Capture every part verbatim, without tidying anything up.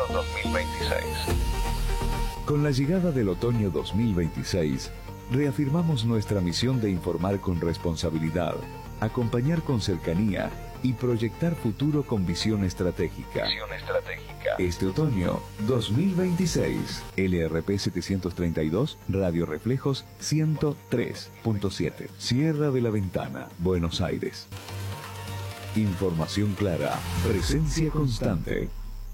dos mil veintiséis. Con la llegada del otoño dos mil veintiséis, reafirmamos nuestra misión de informar con responsabilidad, acompañar con cercanía y proyectar futuro con visión estratégica. Visión estratégica. Este otoño dos mil veintiséis, L R P setecientos treinta y dos, Radio Reflejos ciento tres punto siete, Sierra de la Ventana, Buenos Aires. Información clara, presencia constante.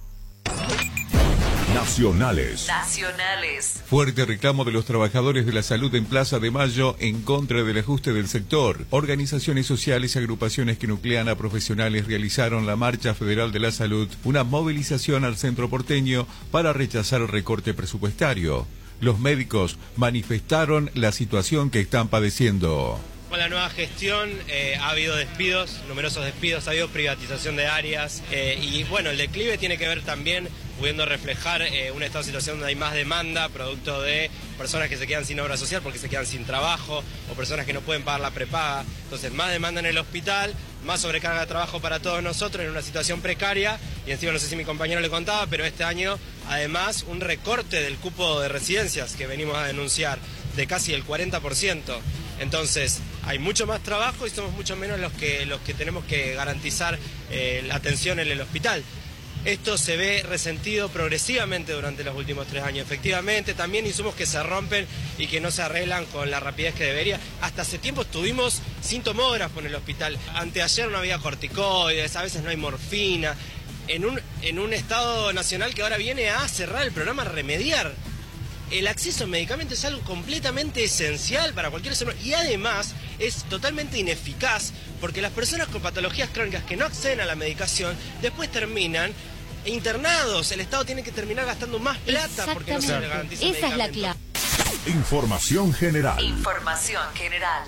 Nacionales. Nacionales. Fuerte reclamo de los trabajadores de la salud en Plaza de Mayo en contra del ajuste del sector. Organizaciones sociales y agrupaciones que nuclean a profesionales realizaron la Marcha Federal de la Salud, una movilización al centro porteño para rechazar el recorte presupuestario. Los médicos manifestaron la situación que están padeciendo. Con la nueva gestión eh, ha habido despidos, numerosos despidos, ha habido privatización de áreas eh, y bueno, el declive tiene que ver también pudiendo reflejar eh, un estado de situación donde hay más demanda, producto de personas que se quedan sin obra social porque se quedan sin trabajo o personas que no pueden pagar la prepaga. Entonces, más demanda en el hospital, más sobrecarga de trabajo para todos nosotros en una situación precaria y encima no sé si mi compañero le contaba, pero este año además un recorte del cupo de residencias que venimos a denunciar de casi el cuarenta por ciento. Entonces, hay mucho más trabajo y somos mucho menos los que, los que tenemos que garantizar eh, la atención en el hospital. Esto se ve resentido progresivamente durante los últimos tres años. Efectivamente, también insumos que se rompen y que no se arreglan con la rapidez que debería. Hasta hace tiempo estuvimos sin tomógrafo en el hospital. Anteayer no había corticoides, a veces no hay morfina. En un, en un Estado nacional que ahora viene a cerrar el programa, a remediar. El acceso a medicamentos es algo completamente esencial para cualquier ser humano y además es totalmente ineficaz porque las personas con patologías crónicas que no acceden a la medicación después terminan internados. El Estado tiene que terminar gastando más plata porque no se le garantiza Esa es la clave. Información general. Información general.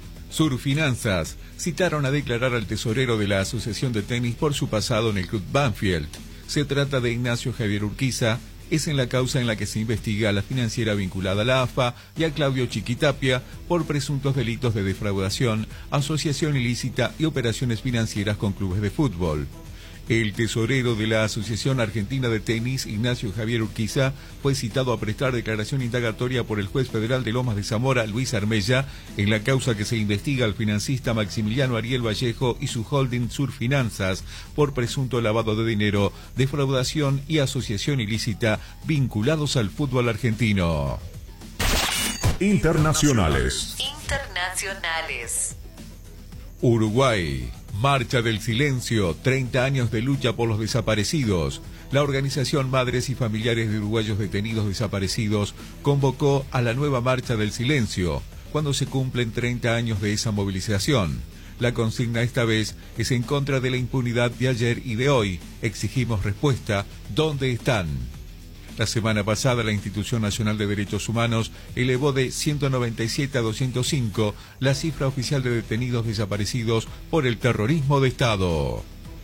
Surfinanzas citaron a declarar al tesorero de la Asociación de Tenis por su pasado en el Club Banfield. Se trata de Ignacio Javier Urquiza. Es en la causa en la que se investiga a la financiera vinculada a la A F A y a Claudio Chiquitapia por presuntos delitos de defraudación, asociación ilícita y operaciones financieras con clubes de fútbol. El tesorero de la Asociación Argentina de Tenis, Ignacio Javier Urquiza, fue citado a prestar declaración indagatoria por el juez federal de Lomas de Zamora, Luis Armella, en la causa que se investiga al financista Maximiliano Ariel Vallejo y su holding Surfinanzas por presunto lavado de dinero, defraudación y asociación ilícita vinculados al fútbol argentino. Internacionales. Internacionales. Uruguay. Marcha del Silencio, treinta años de lucha por los desaparecidos. La organización Madres y Familiares de Uruguayos Detenidos Desaparecidos convocó a la nueva Marcha del Silencio, cuando se cumplen treinta años de esa movilización. La consigna esta vez es en contra de la impunidad de ayer y de hoy. Exigimos respuesta. ¿Dónde están? La semana pasada, la Institución Nacional de Derechos Humanos elevó de ciento noventa y siete a doscientos cinco la cifra oficial de detenidos desaparecidos por el terrorismo de Estado.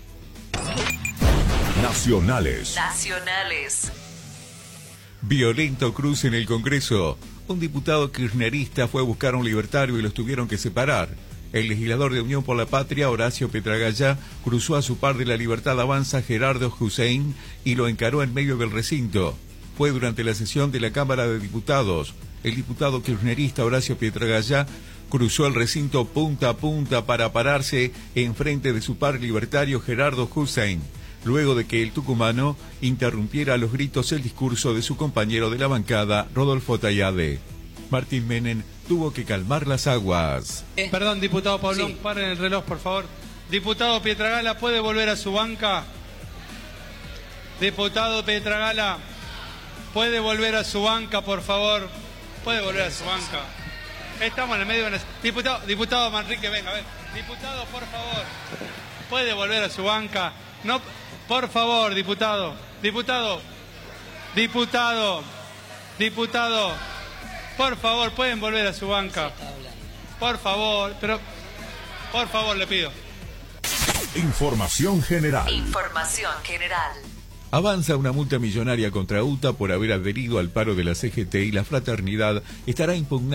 Nacionales. Nacionales. Violento cruce en el Congreso. Un diputado kirchnerista fue a buscar a un libertario y los tuvieron que separar. El legislador de Unión por la Patria, Horacio Petragallá, cruzó a su par de la Libertad Avanza, Gerardo Hussein, y lo encaró en medio del recinto. Fue durante la sesión de la Cámara de Diputados. El diputado kirchnerista Horacio Petragallá cruzó el recinto punta a punta para pararse enfrente de su par libertario Gerardo Hussein, luego de que el tucumano interrumpiera a los gritos el discurso de su compañero de la bancada, Rodolfo Tayade. Martín Menem tuvo que calmar las aguas. Eh, Perdón, diputado Pablón, sí. Paren el reloj, por favor. Diputado Pietragala, ¿puede volver a su banca? Diputado Pietragala, ¿puede volver a su banca, por favor? ¿Puede volver a su banca? Estamos en el medio de una... Diputado, diputado Manrique, venga, a ver. Diputado, por favor, ¿puede volver a su banca? No, por favor, diputado. Diputado. Diputado. Diputado. Por favor, pueden volver a su banca. Por favor, pero... Por favor, le pido. Información general. Información general. Avanza una multa millonaria contra U T A por haber adherido al paro de la C G T y la fraternidad estará impugnada